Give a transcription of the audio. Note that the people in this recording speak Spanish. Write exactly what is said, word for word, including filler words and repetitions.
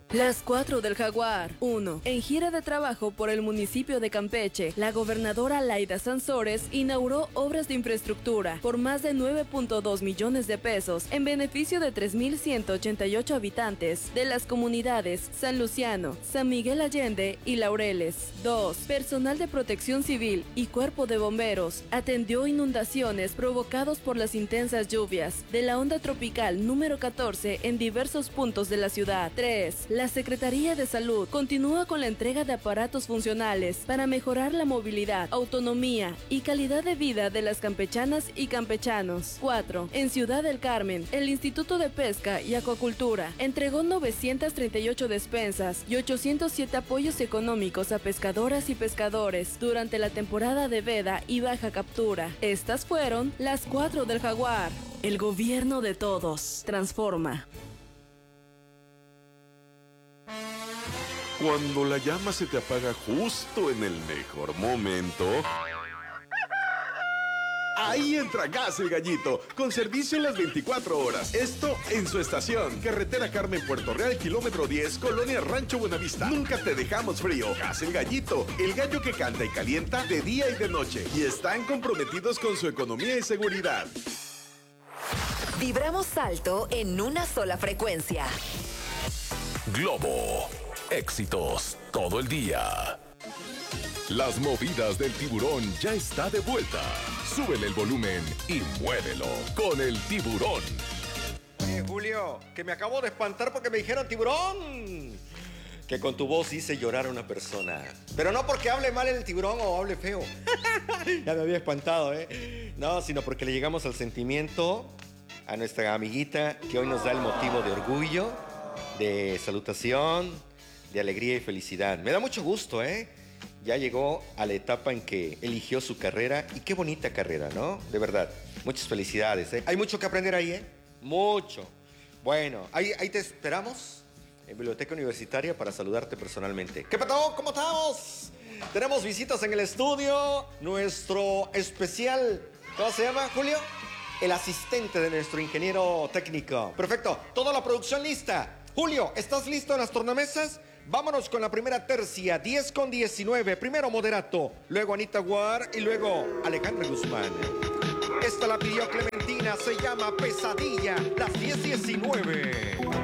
Las cuatro del Jaguar. uno. En gira de trabajo por el municipio de Campeche, la gobernadora Laida Sansores inauguró obras de infraestructura por más de nueve punto dos millones de pesos en beneficio de tres mil ciento ochenta y ocho habitantes de las comunidades San Luciano, San Miguel Allende y Laureles. dos. Personal de protección civil y cuerpo de bomberos atendió inundaciones provocados por las intensas lluvias de la onda tropical número catorce en diversos puntos de la ciudad. tres. La Secretaría de Salud continúa con la entrega de aparatos funcionales para mejorar la movilidad, autonomía y calidad de vida de las campechanas y campechanos. cuatro. En Ciudad del Carmen, el Instituto de Pesca y Acuacultura entregó novecientas treinta y ocho despensas y ochocientos siete apoyos económicos a pescadoras y pescadores durante la temporada de veda y baja captura. Estas fueron las cuatro del Jaguar. El gobierno de todos. Transforma. Cuando la llama se te apaga justo en el mejor momento, ahí entra Gas El Gallito, con servicio en las veinticuatro horas. Esto en su estación. Carretera Carmen, Puerto Real, kilómetro diez, Colonia Rancho Buenavista. Nunca te dejamos frío. Gas El Gallito, el gallo que canta y calienta de día y de noche. Y están comprometidos con su economía y seguridad. Vibramos alto en una sola frecuencia. Globo. Éxitos todo el día. Las movidas del tiburón ya está de vuelta. Súbele el volumen y muévelo con el tiburón. Oye, Julio, que me acabo de espantar porque me dijeron tiburón. Que con tu voz hice llorar a una persona. Pero no porque hable mal el tiburón o hable feo. Ya me había espantado, ¿eh? No, sino porque le llegamos al sentimiento a nuestra amiguita que hoy nos da el motivo de orgullo, de salutación, de alegría y felicidad. Me da mucho gusto, ¿eh? Ya llegó a la etapa en que eligió su carrera y qué bonita carrera, ¿no? De verdad, muchas felicidades, ¿eh? Hay mucho que aprender ahí, ¿eh? Mucho. Bueno, ahí, ahí te esperamos en Biblioteca Universitaria para saludarte personalmente. ¿Qué pasó? ¿Cómo estamos? Tenemos visitas en el estudio. Nuestro especial, ¿cómo se llama, Julio? El asistente de nuestro ingeniero técnico. Perfecto, toda la producción lista. Julio, ¿estás listo en las tornamesas? Vámonos con la primera tercia, diez con diecinueve. Primero Moderato, luego Anita Guar y luego Alejandra Guzmán. Esta la pidió Clementina, se llama Pesadilla, las diez diecinueve.